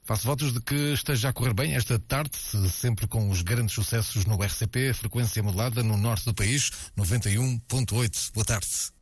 Faço votos de que esteja a correr bem esta tarde, sempre com os grandes sucessos no RCP, frequência modulada no norte do país, 91.8. Boa tarde.